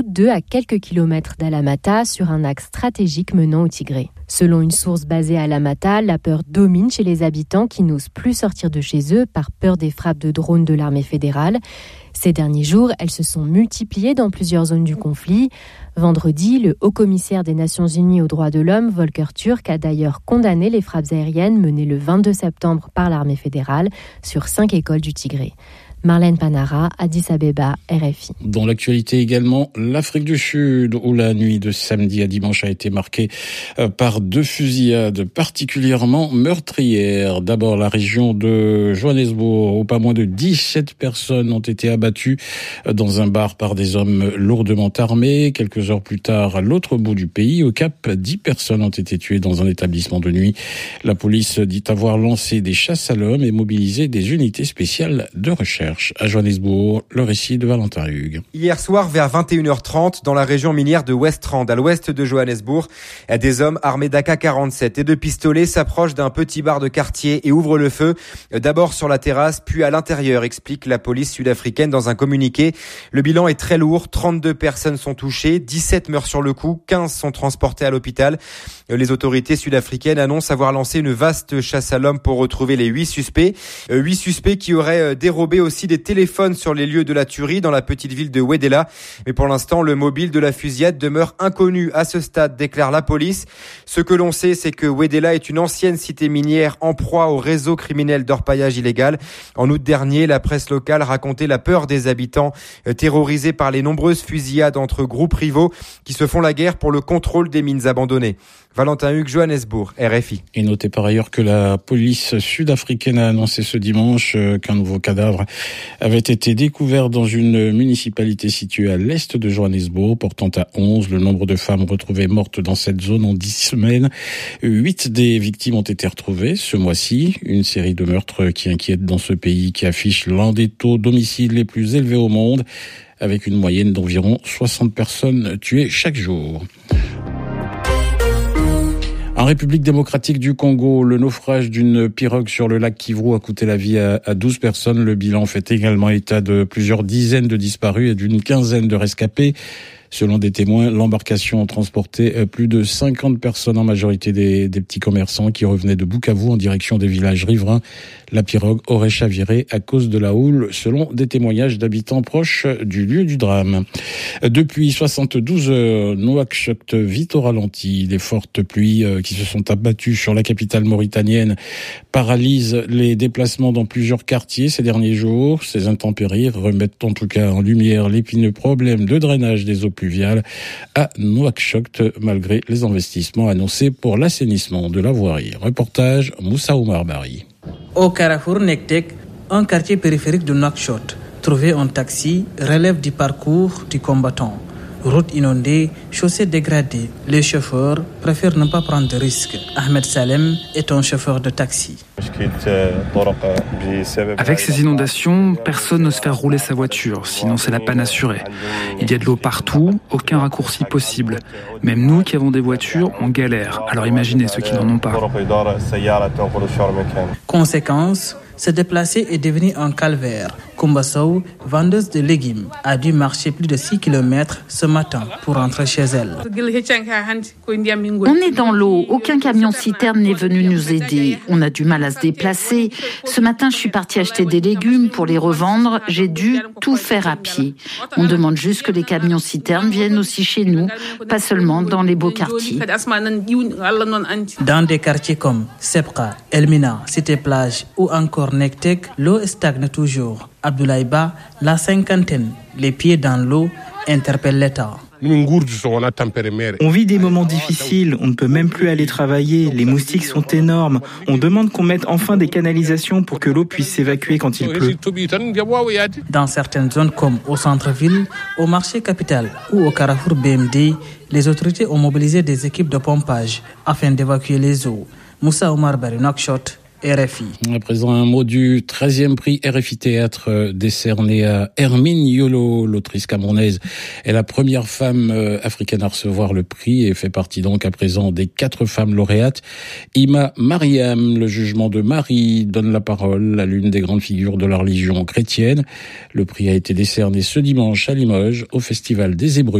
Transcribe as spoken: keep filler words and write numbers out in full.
toutes deux à quelques kilomètres d'Alamata sur un axe stratégique menant au Tigré. Selon une source basée à Alamata, la peur domine chez les habitants qui n'osent plus sortir de chez eux par peur des frappes de drones de l'armée fédérale. Ces derniers jours, elles se sont multipliées dans plusieurs zones du conflit. Vendredi, le haut-commissaire des Nations Unies aux droits de l'homme, Volker Turk, a d'ailleurs condamné les frappes aériennes menées le vingt-deux septembre par l'armée fédérale sur cinq écoles du Tigré. Marlène Panara, Addis Abeba, R F I. Dans l'actualité également, l'Afrique du Sud, où la nuit de samedi à dimanche a été marquée par deux fusillades particulièrement meurtrières. D'abord, la région de Johannesburg, où pas moins de dix-sept personnes ont été abattues dans un bar par des hommes lourdement armés. Quelques heures plus tard, à l'autre bout du pays, au Cap, dix personnes ont été tuées dans un établissement de nuit. La police dit avoir lancé des chasses à l'homme et mobilisé des unités spéciales de recherche. À Johannesburg, le récit de Valentin Hugues. Hier soir, vers vingt et une heures trente, dans la région minière de Weststrand, à l'ouest de Johannesburg, des hommes armés d'A K quarante-sept et de pistolets s'approchent d'un petit bar de quartier et ouvrent le feu. D'abord sur la terrasse, puis à l'intérieur, explique la police sud-africaine dans un communiqué. Le bilan est très lourd, trente-deux personnes sont touchées, dix-sept meurent sur le coup, quinze sont transportés à l'hôpital. Les autorités sud-africaines annoncent avoir lancé une vaste chasse à l'homme pour retrouver les huit suspects. Huit suspects qui auraient dérobé aussi des téléphones sur les lieux de la tuerie dans la petite ville de Wedela. Mais pour l'instant, le mobile de la fusillade demeure inconnu à ce stade, déclare la police. Ce que l'on sait, c'est que Wedela est une ancienne cité minière en proie au réseau criminel d'orpaillage illégal. En août dernier, la presse locale racontait la peur des habitants terrorisés par les nombreuses fusillades entre groupes rivaux qui se font la guerre pour le contrôle des mines abandonnées. Valentin Hugues, Johannesburg, R F I. Et notez par ailleurs que la police sud-africaine a annoncé ce dimanche qu'un nouveau cadavre avait été découvert dans une municipalité située à l'est de Johannesburg, portant à onze le nombre de femmes retrouvées mortes dans cette zone en dix semaines. Huit des victimes ont été retrouvées ce mois-ci. Une série de meurtres qui inquiète dans ce pays qui affiche l'un des taux d'homicide les plus élevés au monde, avec une moyenne d'environ soixante personnes tuées chaque jour. En République démocratique du Congo, le naufrage d'une pirogue sur le lac Kivu a coûté la vie à douze personnes. Le bilan fait également état de plusieurs dizaines de disparus et d'une quinzaine de rescapés. Selon des témoins, l'embarcation transportait plus de cinquante personnes, en majorité des, des petits commerçants qui revenaient de Bukavu en direction des villages riverains. La pirogue aurait chaviré à cause de la houle, selon des témoignages d'habitants proches du lieu du drame. Depuis soixante-douze heures, Nouakchott vit au ralenti. Les fortes pluies qui se sont abattues sur la capitale mauritanienne paralysent les déplacements dans plusieurs quartiers ces derniers jours. Ces intempéries remettent en tout cas en lumière l'épineux problème de drainage des eaux pluviales à Nouakchott, malgré les investissements annoncés pour l'assainissement de la voirie. Reportage Moussa Oumar Bari. Au carrefour Nektek, un quartier périphérique de Nouakchott, trouver un taxi relève du parcours du combattant. Route inondée, chaussée dégradée, les chauffeurs préfèrent ne pas prendre de risques. Ahmed Salem est un chauffeur de taxi. Avec ces inondations, personne n'ose faire rouler sa voiture, sinon c'est la panne assurée. Il y a de l'eau partout, aucun raccourci possible. Même nous qui avons des voitures, on galère, alors imaginez ceux qui n'en ont pas. Conséquence, se déplacer est devenu un calvaire. Koumba Sow, vendeuse de légumes, a dû marcher plus de six kilomètres ce matin pour rentrer chez elle. On est dans l'eau, aucun camion-citerne n'est venu nous aider. On a du mal à se déplacer. Ce matin, je suis partie acheter des légumes pour les revendre. J'ai dû tout faire à pied. On demande juste que les camions-citernes viennent aussi chez nous, pas seulement dans les beaux quartiers. Dans des quartiers comme Sepka, Elmina, Cité-Plage ou encore Nektek, l'eau stagne toujours. Abdoulaye Ba, la cinquantaine, les pieds dans l'eau, interpelle l'État. On vit des moments difficiles, on ne peut même plus aller travailler, les moustiques sont énormes. On demande qu'on mette enfin des canalisations pour que l'eau puisse s'évacuer quand il pleut. Dans certaines zones comme au centre-ville, au marché capital ou au carrefour B M D, les autorités ont mobilisé des équipes de pompage afin d'évacuer les eaux. Moussa Oumar Bari, Nouakchott, R F I. À présent, un mot du treizième prix R F I Théâtre décerné à Hermine Yolo, l'autrice camerounaise, est la première femme africaine à recevoir le prix et fait partie donc à présent des quatre femmes lauréates. Ima Mariam, le jugement de Marie, donne la parole à l'une des grandes figures de la religion chrétienne. Le prix a été décerné ce dimanche à Limoges au Festival des Hébreux.